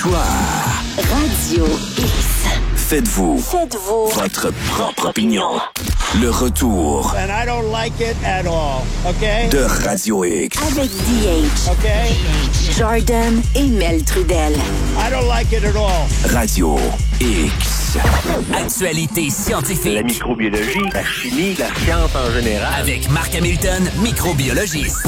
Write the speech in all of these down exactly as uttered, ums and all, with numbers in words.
Histoire. Radio X. Faites-vous. Faites-vous. Votre propre opinion. Le retour. And I don't like it at all, okay? De Radio X. Avec D H. Okay? Jordan et Mel Trudel. I don't like it at all. Radio X. Actualité scientifique. La microbiologie, la chimie, la science en général. Avec Marc Hamilton, microbiologiste.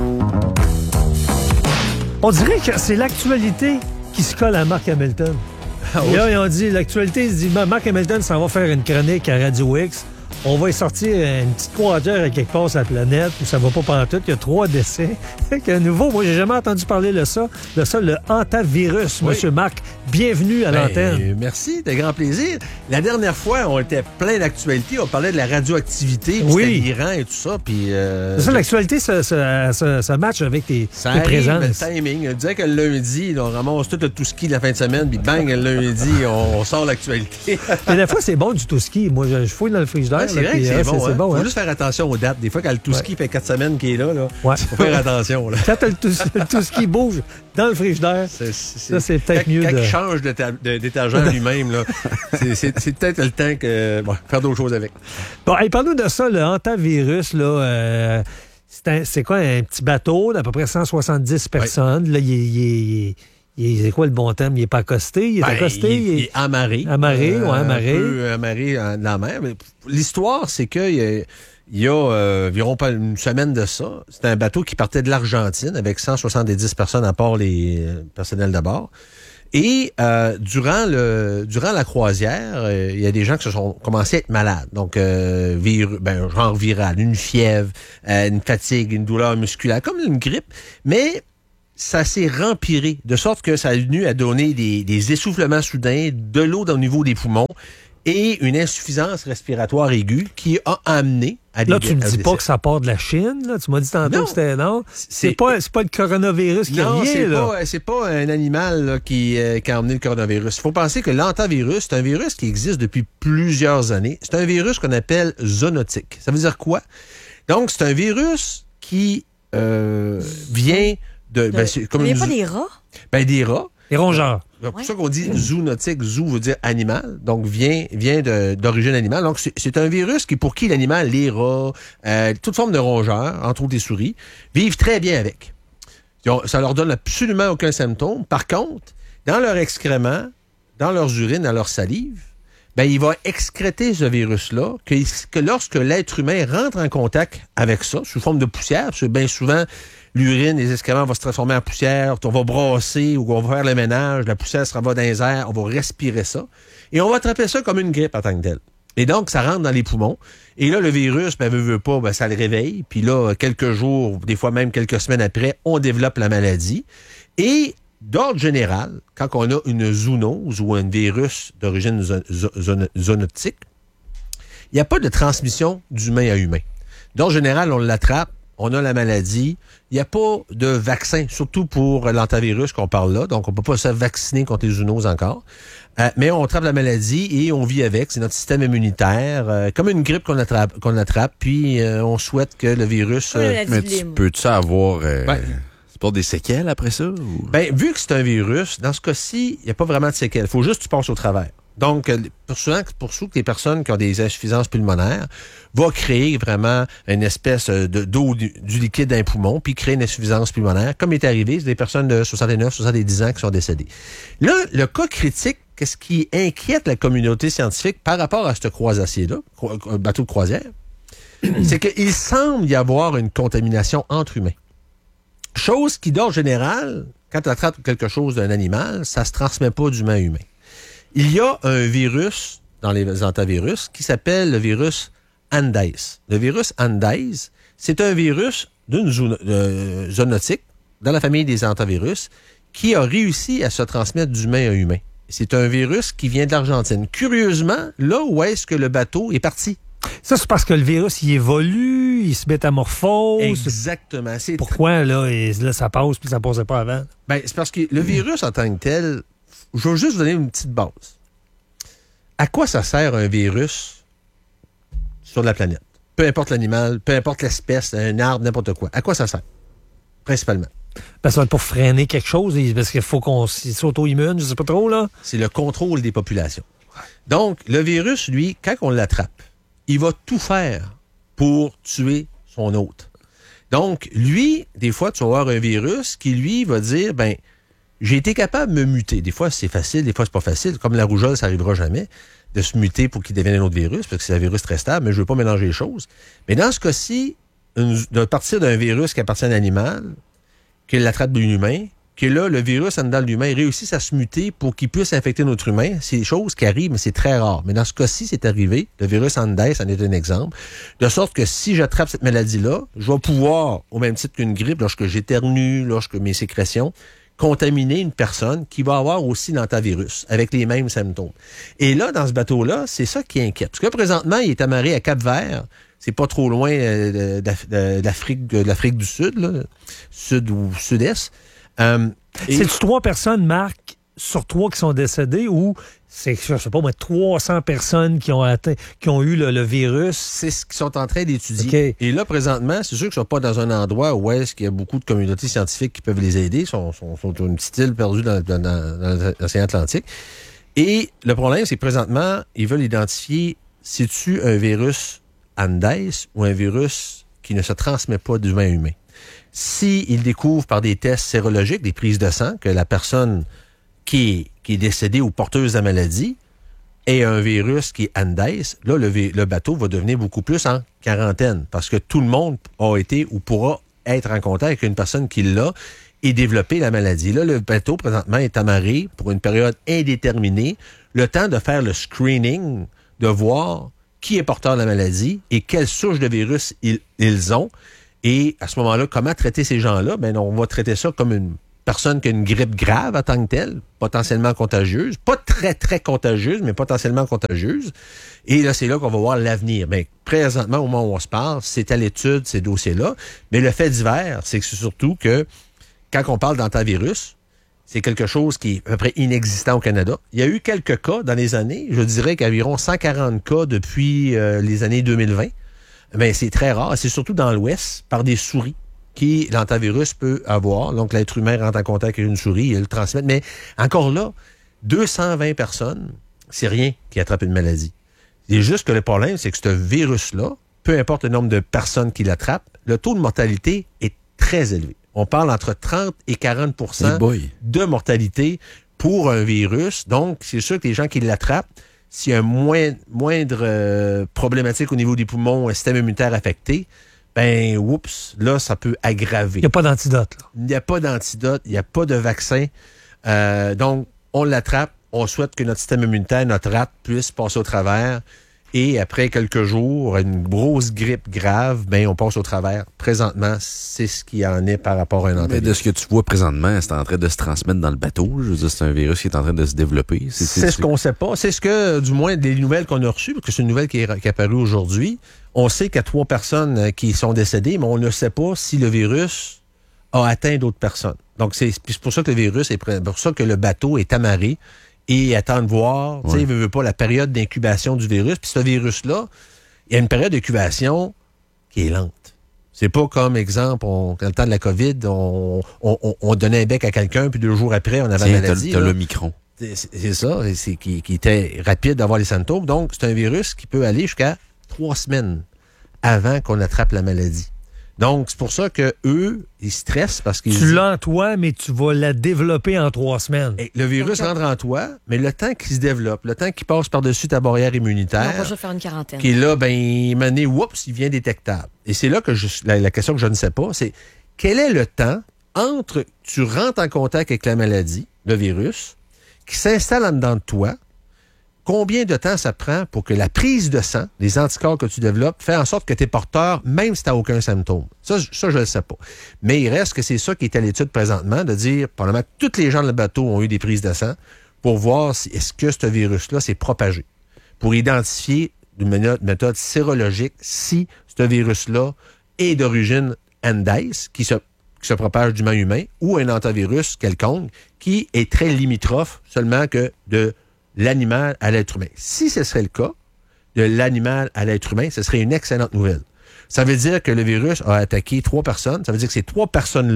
On dirait que c'est l'actualité qui se colle à Marc Hamilton. Ah, oui. Et là, ils ont dit, l'actualité, ils se disent, Marc Hamilton s'en va faire une chronique à Radio X. On va y sortir une petite croisière à quelque part sur la planète où ça va pas pantoute. Il y a trois décès. Un nouveau, moi, j'ai jamais entendu parler de ça. De ça, le hantavirus. Oui. Monsieur Marc, bienvenue à ben, l'antenne. Merci, de grand plaisir. La dernière fois, on était plein d'actualités. On parlait de la radioactivité, oui. l'Iran et tout ça. Puis, euh, c'est ça, l'actualité, ça, ça, ça, ça match avec tes, ça tes arrive, présences. Le timing. On disait que le lundi, on ramasse tout le tout-ski de la fin de semaine, puis bang, le lundi, on, on sort l'actualité. Mais des fois, c'est bon du tout-ski. Moi, je, je fouille dans le frigidaire. Ouais, c'est vrai que c'est bon. C'est, c'est bon faut hein? juste faire attention aux dates. Des fois, quand le tout-ski ouais. fait quatre semaines qu'il est là, là ouais. faut faire attention. Là. Quand le tout-ski bouge dans le frigidaire, c'est, c'est, ça, c'est peut-être quand, mieux quand de... il change de ta, de, d'étagère lui-même, là, c'est, c'est, c'est peut-être le temps que bon, faire d'autres choses avec. Bon, hey, parle-nous de ça, le hantavirus, là. Euh, c'est, un, c'est quoi, un petit bateau d'à peu près cent soixante-dix personnes. Ouais. Là, il est... Il est, il est c'est quoi le bon terme? Il n'est pas accosté? Il est ben, accosté? Il, il est amarré. Amarré, euh, oui, amarré. Un peu amarré dans la mer. Mais l'histoire, c'est qu'il y a, il y a euh, environ pas une semaine de ça. C'était un bateau qui partait de l'Argentine avec cent soixante-dix personnes à part les euh, personnels de bord. Et euh, durant le durant la croisière, euh, il y a des gens qui se sont commencés à être malades. Donc, euh, vir, ben, genre viral, une fièvre, euh, une fatigue, une douleur musculaire, comme une grippe. Mais ça s'est rempiré, de sorte que ça a venu à donner des, des essoufflements soudains, de l'eau au niveau des poumons et une insuffisance respiratoire aiguë qui a amené à des... Là, tu me dis pas décès. que ça part de la Chine, là? Tu m'as dit tantôt non, que c'était... Non, c'est, c'est pas, c'est pas le coronavirus qui non, revient, c'est là. Pas, c'est pas un animal là, qui, euh, qui a amené le coronavirus. Il faut penser que l'hantavirus, c'est un virus qui existe depuis plusieurs années. C'est un virus qu'on appelle zoonotique. Ça veut dire quoi? Donc, c'est un virus qui euh, vient... De, ben, c'est comme il n'y a une... pas des rats? Ben, des rats. Des rongeurs. C'est pour ouais. ça qu'on dit zoonotique. Zoo veut dire animal, donc vient, vient de, d'origine animale. Donc, c'est, c'est un virus qui, pour qui l'animal, les rats, euh, toute forme de rongeurs, entre autres des souris, vivent très bien avec. Ça leur donne absolument aucun symptôme. Par contre, dans leur excrément, dans leurs urines, dans leur salive, ben, il va excréter ce virus-là, que, que lorsque l'être humain rentre en contact avec ça, sous forme de poussière, parce que bien souvent, l'urine, les excréments vont se transformer en poussière, on va brasser ou on va faire le ménage, la poussière sera va dans les airs, on va respirer ça, et on va attraper ça comme une grippe en tant que telle. Et donc, ça rentre dans les poumons, et là, le virus, ben, veut, veut pas, ben, ça le réveille, puis là, quelques jours, des fois même quelques semaines après, on développe la maladie, et d'ordre général, quand on a une zoonose ou un virus d'origine zo- zo- zoonotique, il n'y a pas de transmission d'humain à humain. D'ordre général, on l'attrape, on a la maladie. Il n'y a pas de vaccin, surtout pour l'hantavirus qu'on parle là. Donc, on ne peut pas se vacciner contre les zoonoses encore. Euh, mais on attrape la maladie et on vit avec. C'est notre système immunitaire, euh, comme une grippe qu'on attrape, qu'on attrape. Puis, euh, on souhaite que le virus... Euh, mais tu peux-tu avoir... Euh... Ben, C'est pas des séquelles après ça? Ou... Ben, vu que c'est un virus, dans ce cas-ci, il n'y a pas vraiment de séquelles. Il faut juste que tu passes au travers. Donc, pour ceux, pour ceux que les personnes qui ont des insuffisances pulmonaires, va créer vraiment une espèce de, d'eau du, du liquide dans les poumons, puis créer une insuffisance pulmonaire, comme il est arrivé, c'est des personnes de soixante-neuf, soixante-dix ans qui sont décédées. Là, le cas critique, qu'est-ce qui inquiète la communauté scientifique par rapport à ce croisier-là, un bateau de croisière, c'est qu'il semble y avoir une contamination entre humains. Chose qui, d'ordre général, quand tu attrapes quelque chose d'un animal, ça se transmet pas d'humain à humain. Il y a un virus dans les hantavirus qui s'appelle le virus Andes. Le virus Andes, c'est un virus d'une zone, euh, zoonotique dans la famille des hantavirus qui a réussi à se transmettre d'humain à humain. C'est un virus qui vient de l'Argentine. Curieusement, là où est-ce que le bateau est parti? Ça, c'est parce que le virus, il évolue, il se métamorphose. Exactement. C'est Pourquoi, là, et, là, ça passe puis ça ne passait pas avant? Ben, c'est parce que le virus en tant que tel, je vais juste vous donner une petite base. À quoi ça sert un virus sur la planète? Peu importe l'animal, peu importe l'espèce, un arbre, n'importe quoi. À quoi ça sert? Principalement. Ben, ça va être pour freiner quelque chose, parce qu'il faut qu'on s'auto-immune, je sais pas trop, là. C'est le contrôle des populations. Donc, le virus, lui, quand on l'attrape, il va tout faire pour tuer son hôte. Donc, lui, des fois, tu vas avoir un virus qui, lui, va dire, ben, j'ai été capable de me muter. Des fois, c'est facile, des fois, c'est pas facile. Comme la rougeole, ça n'arrivera jamais de se muter pour qu'il devienne un autre virus, parce que c'est un virus très stable, mais je veux pas mélanger les choses. Mais dans ce cas-ci, une, de partir d'un virus qui appartient à un animal, qu'il l'attrape d'un humain, que là, le virus en dedans de l'humain réussisse à se muter pour qu'il puisse infecter notre humain. C'est des choses qui arrivent, mais c'est très rare. Mais dans ce cas-ci, c'est arrivé. Le virus Andes en est un exemple. De sorte que si j'attrape cette maladie-là, je vais pouvoir, au même titre qu'une grippe, lorsque j'éternue, lorsque mes sécrétions, contaminer une personne qui va avoir aussi l'antivirus, avec les mêmes symptômes. Et là, dans ce bateau-là, c'est ça qui inquiète. Parce que présentement, il est amarré à Cap-Vert. C'est pas trop loin euh, de, de l'Afrique, de l'Afrique du Sud, là, sud ou sud-est. Euh, et... C'est-tu trois personnes, Marc, sur trois qui sont décédées ou c'est, je sais pas moi, trois cents personnes qui ont atteint, qui ont eu le, le virus? C'est ce qu'ils sont en train d'étudier. Okay. Et là, présentement, c'est sûr qu'ils ne sont pas dans un endroit où est-ce qu'il y a beaucoup de communautés scientifiques qui peuvent les aider. Ils sont, sont, sont sur une petite île perdue dans, dans, dans l'océan Atlantique. Et le problème, c'est que présentement, ils veulent identifier, c'est-tu un virus Andes ou un virus qui ne se transmet pas d'humain à humain? S'ils découvrent par des tests sérologiques, des prises de sang, que la personne qui est, qui est décédée ou porteuse de la maladie est un virus qui est Andes, là, le, le bateau va devenir beaucoup plus en quarantaine parce que tout le monde a été ou pourra être en contact avec une personne qui l'a et développer la maladie. Là, le bateau, présentement, est amarré pour une période indéterminée, le temps de faire le screening, de voir qui est porteur de la maladie et quelle souche de virus ils, ils ont. Et à ce moment-là, comment traiter ces gens-là? Ben, on va traiter ça comme une personne qui a une grippe grave en tant que telle, potentiellement contagieuse. Pas très, très contagieuse, mais potentiellement contagieuse. Et là, c'est là qu'on va voir l'avenir. Mais présentement, au moment où on se parle, c'est à l'étude, ces dossiers-là. Mais le fait divers, c'est que c'est surtout que quand on parle d'antivirus, c'est quelque chose qui est à peu près inexistant au Canada. Il y a eu quelques cas dans les années. Je dirais qu'environ cent quarante cas depuis euh, les années deux mille vingt. Mais c'est très rare. C'est surtout dans l'Ouest, par des souris, qui l'antivirus peut avoir. Donc, l'être humain rentre en contact avec une souris et le transmet. Mais encore là, deux cent vingt personnes, c'est rien qui attrape une maladie. C'est juste que le problème, c'est que ce virus-là, peu importe le nombre de personnes qui l'attrapent, le taux de mortalité est très élevé. On parle entre trente et quarante pour cent hey de mortalité pour un virus. Donc, c'est sûr que les gens qui l'attrapent, s'il y a un moindre, moindre euh, problématique au niveau des poumons, un système immunitaire affecté, ben, oups, là, ça peut aggraver. Il n'y a pas d'antidote, là. Il n'y a pas d'antidote, il n'y a pas de vaccin. Euh, donc, on l'attrape, on souhaite que notre système immunitaire, notre rate, puisse passer au travers. Et après quelques jours, une grosse grippe grave, ben on passe au travers. Présentement, c'est ce qu'il y en est par rapport à un antivirus. Mais de ce que tu vois présentement, c'est en train de se transmettre dans le bateau. Je veux dire, c'est un virus qui est en train de se développer. C'est, c'est, c'est ce qu'on ne sait pas. C'est ce que, du moins, des nouvelles qu'on a reçues, parce que c'est une nouvelle qui est, qui est apparue aujourd'hui. On sait qu'il y a trois personnes qui sont décédées, mais on ne sait pas si le virus a atteint d'autres personnes. Donc, c'est, c'est pour ça que le virus est pour ça que le bateau est amarré. Et attendre de voir, tu sais, il ne veut pas la période d'incubation du virus. Puis ce virus-là, il y a une période d'incubation qui est lente. C'est pas comme, exemple, on, dans le temps de la COVID, on, on, on donnait un bec à quelqu'un, puis deux jours après, on avait Tiens, la maladie. T'as, t'as là. le micron. C'est, c'est ça, c'est qui, qui était rapide d'avoir les symptômes. Donc, c'est un virus qui peut aller jusqu'à trois semaines avant qu'on attrape la maladie. Donc, c'est pour ça que eux, ils stressent parce qu'ils... Tu l'as en toi, mais tu vas la développer en trois semaines. Et le virus rentre en toi, mais le temps qu'il se développe, le temps qu'il passe par-dessus ta barrière immunitaire... On va juste faire une quarantaine. Qui est là, ben, mané, oups, il vient détectable. Et c'est là que je, la, la question que je ne sais pas, c'est quel est le temps entre tu rentres en contact avec la maladie, le virus, qui s'installe en dedans de toi, combien de temps ça prend pour que la prise de sang, les anticorps que tu développes, fait en sorte que tu es porteur, même si tu n'as aucun symptôme. Ça, ça je ne le sais pas. Mais il reste que c'est ça qui est à l'étude présentement, de dire, probablement, que tous les gens de le bateau ont eu des prises de sang pour voir si est-ce que ce virus-là s'est propagé. Pour identifier d'une méthode, méthode sérologique si ce virus-là est d'origine Andes, qui se, qui se propage d'humain à humain, ou un antivirus quelconque, qui est très limitrophe seulement que de l'animal à l'être humain. Si ce serait le cas, de l'animal à l'être humain, ce serait une excellente nouvelle. Ça veut dire que le virus a attaqué trois personnes. Ça veut dire que ces trois personnes-là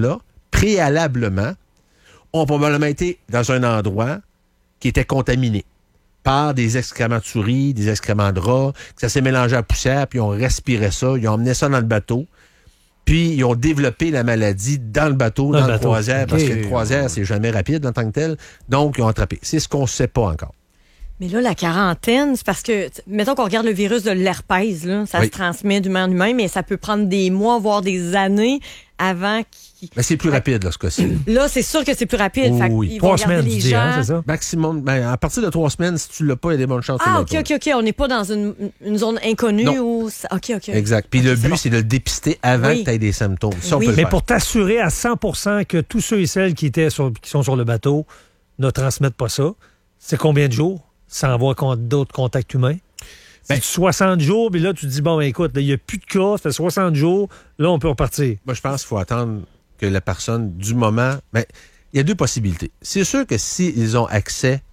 préalablement, ont probablement été dans un endroit qui était contaminé par des excréments de souris, des excréments de rats, que ça s'est mélangé à la poussière, puis ils ont respiré ça, ils ont emmené ça dans le bateau, puis ils ont développé la maladie dans le bateau, dans, dans le bateau. croisière, okay. Parce que le croisière, c'est jamais rapide en tant que tel, donc ils ont attrapé. C'est ce qu'on ne sait pas encore. Mais là, la quarantaine, c'est parce que, mettons qu'on regarde le virus de l'herpès, là, ça oui. se transmet d'humain en humain, mais ça peut prendre des mois, voire des années avant qu'il... Mais c'est plus rapide, là, ce cas-ci. Là, c'est sûr que c'est plus rapide. Oh, oui. Ils trois vont semaines, les tu dis, gens... hein, c'est ça? Maximum, ben, à partir de trois semaines, si tu l'as pas, il y a des bonnes chances que tu Ah, l'as OK, pas. OK, OK. On n'est pas dans une, une zone inconnue non. où... OK, OK. Exact. Puis okay, le but, bon. c'est de le dépister avant oui. que tu aies des symptômes. Ça, oui. on peut Mais le pour t'assurer à cent pour cent que tous ceux et celles qui, étaient sur, qui sont sur le bateau ne transmettent pas ça, c'est combien de jours sans avoir con- d'autres contacts humains? Ben, c'est soixante jours, puis là, tu te dis, bon, ben, écoute, il n'y a plus de cas, ça fait soixante jours, là, on peut repartir. Moi, je pense qu'il faut attendre que la personne, du moment... Ben, il y a deux possibilités. C'est sûr que s'ils ont accès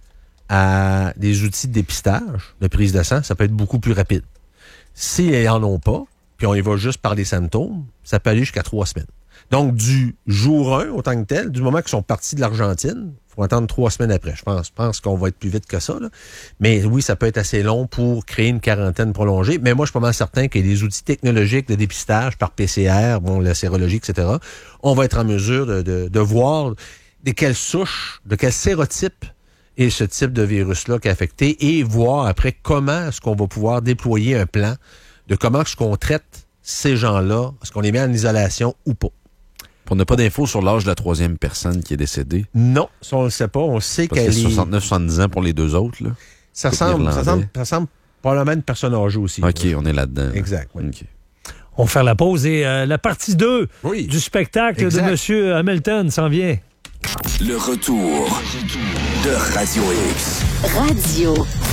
à des outils de dépistage, de prise de sang, ça peut être beaucoup plus rapide. S'ils n'en ont pas, puis on y va juste par des symptômes, ça peut aller jusqu'à trois semaines. Donc, du jour un, autant que tel, du moment qu'ils sont partis de l'Argentine, il faut attendre trois semaines après. Je pense, je pense qu'on va être plus vite que ça. Là. Mais oui, ça peut être assez long pour créer une quarantaine prolongée. Mais moi, je suis pas mal certain qu'il y a des outils technologiques de dépistage par P C R, bon, la sérologie, et cetera. On va être en mesure de, de, de voir de quelle souche, de quel sérotype est ce type de virus-là qui est affecté et voir après comment est-ce qu'on va pouvoir déployer un plan de comment est-ce qu'on traite ces gens-là, est-ce qu'on les met en isolation ou pas. On n'a pas d'infos sur l'âge de la troisième personne qui est décédée. Non, ça, on ne le sait pas. On sait Parce qu'elle que est... soixante-neuf soixante-dix ans pour les deux autres. Là. Ça, semble, ça, semble, ça semble probablement une personne âgée aussi. OK, là. on est là-dedans. Exact. Oui. Okay. On va faire la pause et euh, la partie deux oui. du spectacle exact. de M. Hamilton s'en vient. Le retour de Radio X. Radio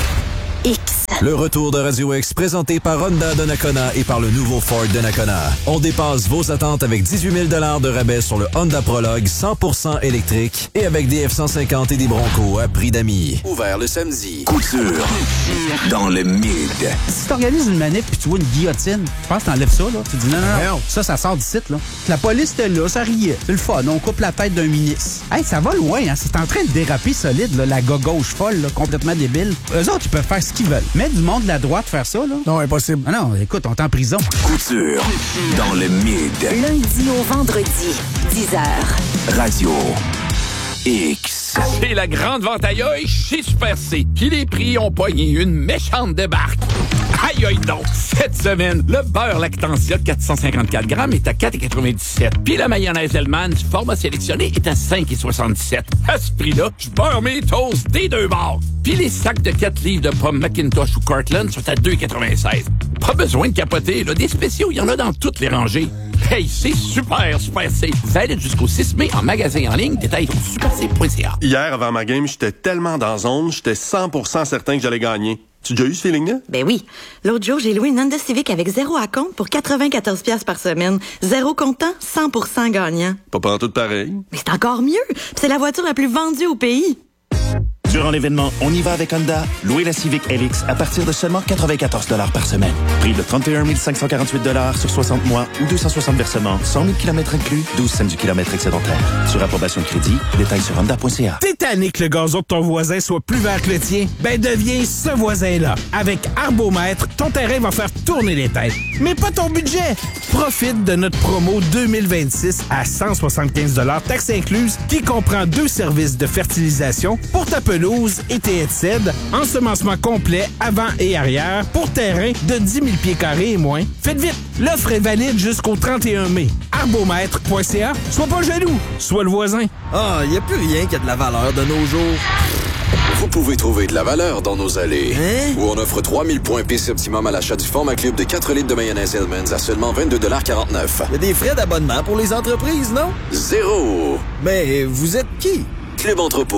X. Le retour de Radio X présenté par Honda de Nakona et par le nouveau Ford de Nakona. On dépasse vos attentes avec dix-huit mille dollars de rabais sur le Honda Prologue cent pour cent électrique et avec des F cent cinquante et des Broncos à prix d'amis. Ouvert le samedi. Couture dans le mid. Si t'organises une manip puis tu vois une guillotine, je pense que t'enlèves ça, là. Tu dis non, non, non, ça, ça sort d'ici, là. La police était là, ça riait. C'est le fun, on coupe la tête d'un ministre. Hey, ça va loin, hein. C'est en train de déraper solide, là, la gauche folle, là, complètement débile. Eux autres, ils peuvent faire ce qu'ils veulent. Mais du monde de la droite faire ça, là? Non, impossible. Ah non, écoute, on est en prison. Couture dans le mid. Lundi au vendredi, dix heures. Radio X. C'est la grande vente aïe aïe chez Super C. Puis les prix ont pogné une méchante débarque. Aïe aïe donc! Cette semaine, le beurre Lactantia de quatre cent cinquante-quatre grammes est à quatre virgule quatre-vingt-dix-sept. Puis la mayonnaise Hellmann's du format sélectionné est à cinq virgule soixante-dix-sept. À ce prix-là, je beurre mes toasts des deux bords. Puis les sacs de quatre livres de pommes Macintosh ou Cortland sont à deux virgule quatre-vingt-seize. Pas besoin de capoter, là. Des spéciaux, il y en a dans toutes les rangées. Hey, c'est super, Super C. Valide jusqu'au six mai en magasin en ligne. Détails au super c point c a. Hier, avant ma game, j'étais tellement dans zone, j'étais cent pour cent certain que j'allais gagner. Tu as déjà eu ce feeling-là? Ben oui. L'autre jour, j'ai loué une Honda Civic avec zéro à compte pour quatre-vingt-quatorze dollars par semaine. Zéro comptant, cent pour cent gagnant. Pas pantoute pareil. Mais c'est encore mieux. Puis c'est la voiture la plus vendue au pays. Durant l'événement On y va avec Honda, louez la Civic L X à partir de seulement quatre-vingt-quatorze dollars par semaine. Prix de trente et un mille cinq cent quarante-huit dollars sur soixante mois ou deux cent soixante versements, cent mille kilomètres inclus, douze cents du kilomètre excédentaire. Sur approbation de crédit, détails sur honda point c a. T'es tanné que le gazon de ton voisin soit plus vert que le tien? Ben deviens ce voisin-là. Avec Arbomètre, ton terrain va faire tourner les têtes. Mais pas ton budget! Profite de notre promo deux mille vingt-six à cent soixante-quinze dollars taxes incluses qui comprend deux services de fertilisation pour ta pelouse et tes headsets, ensemencement complet avant et arrière pour terrain de dix mille pieds carrés et moins. Faites vite! L'offre est valide jusqu'au trente et un mai. arbomètre point c a. Sois pas jaloux, sois le voisin. Ah, il n'y a plus rien qui a de la valeur de nos jours. Vous pouvez trouver de la valeur dans nos allées. Hein? Où on offre trois mille points P C Optimum à l'achat du format cube de quatre litres de mayonnaise Hellmann's à seulement vingt-deux dollars quarante-neuf. Il y a des frais d'abonnement pour les entreprises, non? Zéro! Mais vous êtes qui? Club Entrepôt,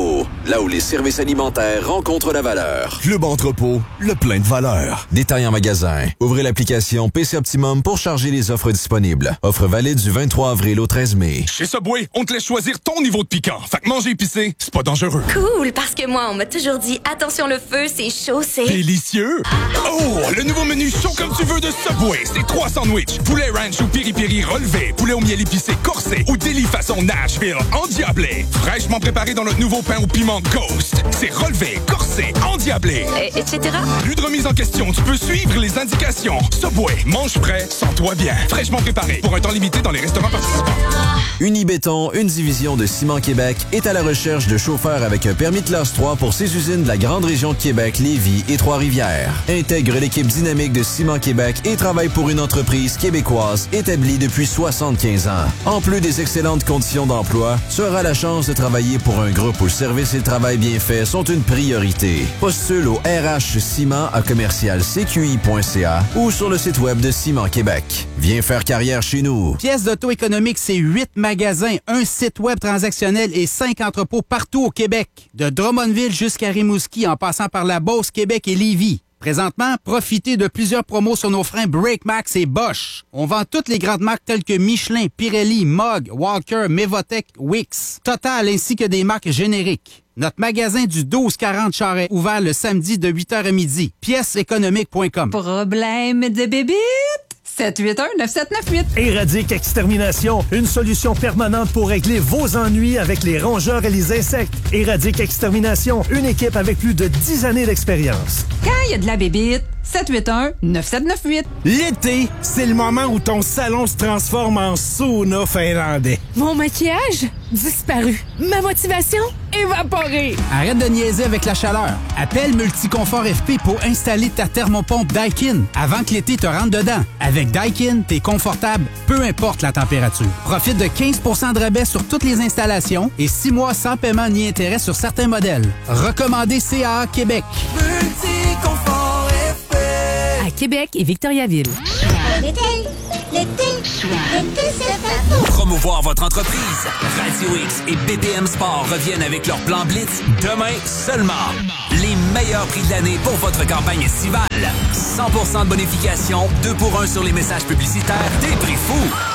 là où les services alimentaires rencontrent la valeur. Club Entrepôt, le plein de valeur. Détail en magasin. Ouvrez l'application P C Optimum pour charger les offres disponibles. Offre valide du vingt-trois avril au treize mai. Chez Subway, on te laisse choisir ton niveau de piquant. Fait que manger épicé, c'est pas dangereux. Cool, parce que moi, on m'a toujours dit, attention le feu, c'est chaud, c'est... Délicieux! Oh, le nouveau menu chaud comme tu veux de Subway, c'est trois sandwichs. Poulet ranch ou piri-piri relevé. Poulet au miel épicé corsé ou délit façon Nashville endiablé. Fraîchement préparé dans notre nouveau pain au piment Ghost. C'est relevé, corsé, endiablé. Et, etc. Plus de remise en question, tu peux suivre les indications. Subway, mange frais, sens-toi bien. Fraîchement préparé pour un temps limité dans les restaurants participants. Unibéton, une division de Ciment Québec, est à la recherche de chauffeurs avec un permis de classe trois pour ses usines de la grande région de Québec, Lévis et Trois-Rivières. Intègre l'équipe dynamique de Ciment Québec et travaille pour une entreprise québécoise établie depuis soixante-quinze ans. En plus des excellentes conditions d'emploi, tu auras la chance de travailler pour un groupe où le service et le travail bien fait sont une priorité. Postule au R H Ciment à commercial c q i point c a ou sur le site web de Ciment Québec. Viens faire carrière chez nous. Pièces d'auto économique, c'est huit magasins, un site web transactionnel et cinq entrepôts partout au Québec. De Drummondville jusqu'à Rimouski, en passant par la Beauce, Québec et Lévis. Présentement, profitez de plusieurs promos sur nos freins BrakeMax et Bosch. On vend toutes les grandes marques telles que Michelin, Pirelli, Mogg, Walker, Mevotech, Wix, Total ainsi que des marques génériques. Notre magasin du douze quarante Charest, ouvert le samedi de huit heures à midi. pièces économiques point com. Problème de bébite? sept huit un neuf sept neuf huit. Éradique Extermination, une solution permanente pour régler vos ennuis avec les rongeurs et les insectes. Éradique Extermination, une équipe avec plus de dix années d'expérience. Quand il y a de la bébite, sept huit un neuf sept neuf huit. L'été, c'est le moment où ton salon se transforme en sauna finlandais. Mon maquillage disparu. Ma motivation évaporée. Arrête de niaiser avec la chaleur. Appelle Multiconfort F P pour installer ta thermopompe Daikin avant que l'été te rentre dedans. Avec Daikin, t'es confortable, peu importe la température. Profite de quinze pour cent de rabais sur toutes les installations et six mois sans paiement ni intérêt sur certains modèles. Recommandé C A A Québec. Multiconfort F P. À Québec et Victoriaville. L'été, l'été, l'été, c'est partout. Promouvoir votre entreprise. Radio X et B P M Sport reviennent avec leur plan Blitz demain seulement. Les meilleurs prix de l'année pour votre campagne estivale. cent pour cent de bonification, deux pour un sur les messages publicitaires, des prix fous.